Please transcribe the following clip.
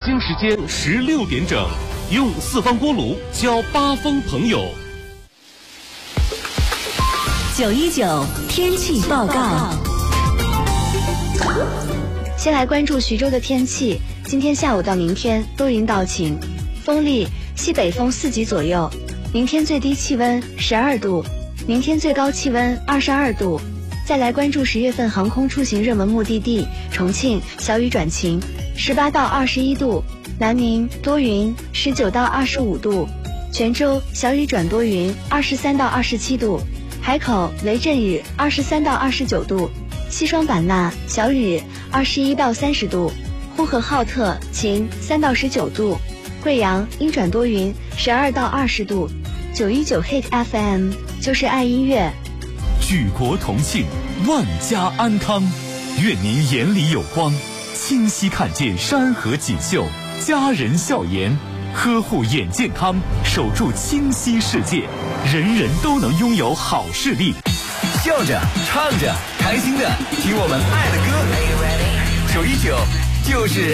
京时间16点整，用4方锅炉交8方朋友。 919天气报告。 先来关注徐州的天气，今天下午到明天多云到晴，风力西北风4级左右，明天最低气温12度，明天最高气温22度。再来关注10月份航空出行热门目的地，重庆小雨转晴，18到21度；南宁多云，19到25度；泉州小雨转多云，23到27度；海口雷阵雨，23到29度；西双版纳小雨，21到30度；呼和浩特晴3到19度；贵阳阴转多云，12到20度。919 Hit FM 就是爱音乐。 举国同庆，万家安康，愿您眼里有光，清晰看见山河锦绣，家人笑颜，呵护眼健康，守住清晰世界，人人都能拥有好视力。 笑着唱着开心的听我们爱的歌，919就是